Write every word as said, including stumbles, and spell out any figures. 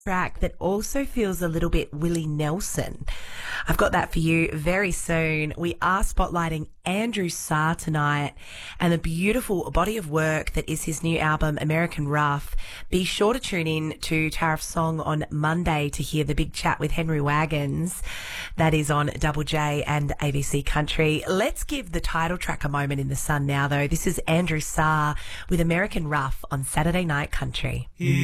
track that also feels a little bit Willie Nelson. I've got that for you very soon. We are spotlighting Andrew Sarr tonight and the beautiful body of work that is his new album, American Rough. Be sure to tune in to Tariff's Song on Monday to hear the big chat with Henry Wagons. That is on Double J and A B C Country. Let's give the title track a moment in the sun now, though. This is Andrew Sarr with American Rough on Saturday Night Country.